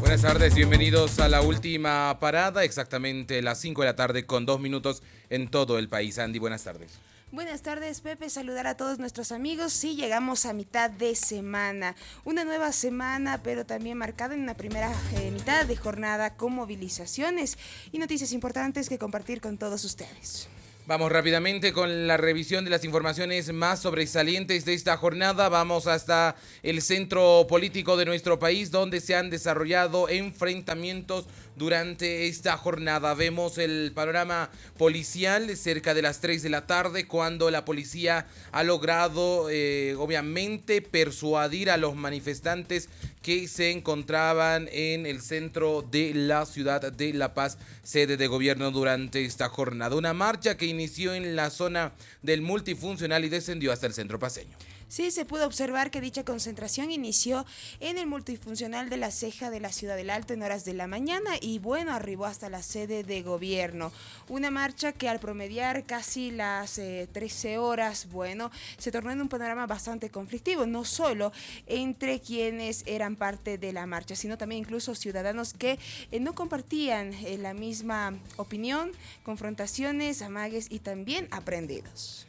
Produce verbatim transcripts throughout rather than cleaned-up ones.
Buenas tardes, bienvenidos a la última parada, exactamente las cinco de la tarde con dos minutos en todo el país. Andy, buenas tardes. Buenas tardes, Pepe. Saludar a todos nuestros amigos. Sí, llegamos a mitad de semana. Una nueva semana, pero también marcada en una primera eh, mitad de jornada con movilizaciones y noticias importantes que compartir con todos ustedes. Vamos rápidamente con la revisión de las informaciones más sobresalientes de esta jornada. Vamos hasta el centro político de nuestro país, donde se han desarrollado enfrentamientos durante esta jornada. Vemos el panorama policial cerca de las tres de la tarde, cuando la policía ha logrado, eh, obviamente, persuadir a los manifestantes que se encontraban en el centro de la ciudad de La Paz, sede de gobierno, durante esta jornada. Una marcha que inició en la zona del multifuncional y descendió hasta el centro paceño. Sí, se pudo observar que dicha concentración inició en el multifuncional de La Ceja de la Ciudad del Alto en horas de la mañana y bueno, arribó hasta la sede de gobierno. Una marcha que al promediar casi las eh, trece horas, bueno, se tornó en un panorama bastante conflictivo, no solo entre quienes eran parte de la marcha, sino también incluso ciudadanos que eh, no compartían eh, la misma opinión, confrontaciones, amagues y también aprendidos.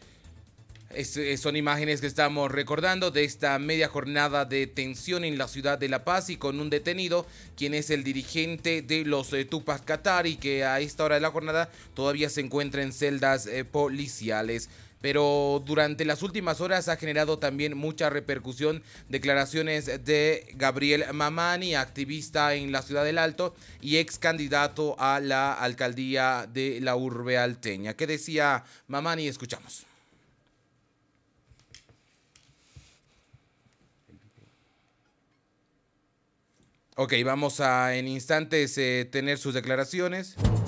Es, son imágenes que estamos recordando de esta media jornada de tensión en la ciudad de La Paz, y con un detenido, quien es el dirigente de los eh, Tupac Katari, que a esta hora de la jornada todavía se encuentra en celdas eh, policiales. Pero durante las últimas horas ha generado también mucha repercusión declaraciones de Gabriel Mamani, activista en la Ciudad del Alto y ex candidato a la alcaldía de la urbe alteña. ¿Qué decía Mamani? Escuchamos. Ok, vamos a en instantes eh, tener sus declaraciones.